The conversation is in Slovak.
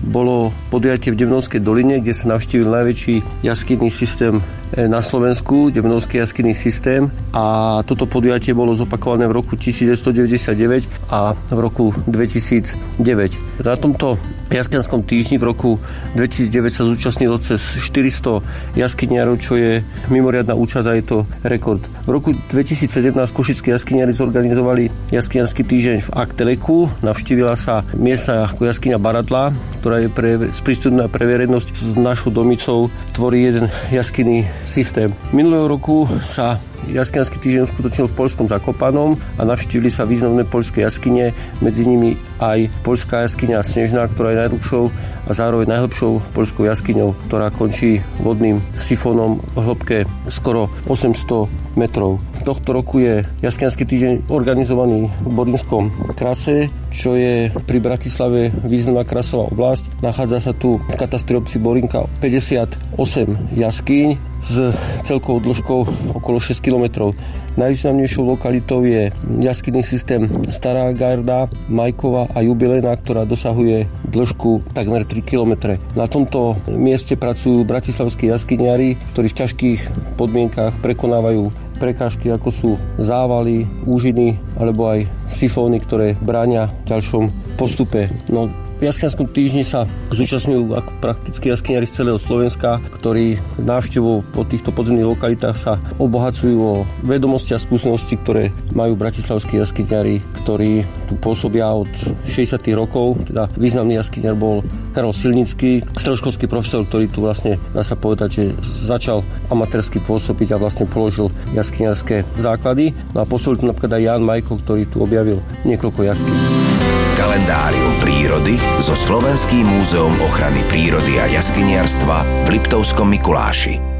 bolo podujatie v Devnovskej doline, kde sa navštívil najväčší jaskinný systém na Slovensku, Devnovský jaskinný systém, a toto podujatie bolo zopakované v roku 1999 a v roku 2009. Na tomto jaskinskom týždni v roku 2009 sa zúčastnilo cez 400 jaskyniarov, čo je mimoriadna účasť a je to rekord. V roku 2017 košickí jaskyniari zorganizovali jaskyniarsky týždeň v Akteleku. Navštívila sa miestna jaskyňa Baradla, ktorá je sprístupnená pre verejnosť. S našou domicou tvorí jeden jaskinný systém. Minulého roku sa jaskyniarsky týždeň uskutočnil v poľskom Zakopanom a navštívili sa významné poľské jaskyne, medzi nimi aj poľská jaskyňa Snežná, ktorá je najdlhšou a zároveň najhlbšou poľskou jaskyňou, ktorá končí vodným sifónom v hĺbke skoro 800 metrov. Tohto roku je jaskyniarsky týždeň organizovaný v Borinskom Krase, čo je pri Bratislave významná krasová oblasť. Nachádza sa tu v katastri obci Borinka 58 jaskyň s celkovou dĺžkou okolo 6 km. Najvýznamnejšou lokalitou je jaskinný systém Stará Garda, Majkova a Jubilejná, ktorá dosahuje dĺžku takmer 3 km. Na tomto mieste pracujú bratislavskí jaskyniari, ktorí v ťažkých podmienkach prekonávajú prekážky, ako sú závaly, úžiny alebo aj sifóny, ktoré bránia v ďalšom postupe. V jaskyniarskom týždni sa zúčastňujú prakticky jaskyniari z celého Slovenska, ktorí návštevou po týchto podzemných lokalitách sa obohacujú o vedomosti a skúsenosti, ktoré majú bratislavskí jaskyniari, ktorí tu pôsobia od 60. rokov. Teda významný jaskyniar bol Karol Silnický, stredoškolský profesor, ktorý tu vlastne, dá sa povedať, že začal amatérsky pôsobiť a vlastne položil jaskyniarské základy. A pôsobil tu napríklad aj Ján Majko, ktorý tu objavil niekoľko jaskyň. Kalendárium prírody so Slovenským múzeom ochrany prírody a jaskyniarstva v Liptovskom Mikuláši.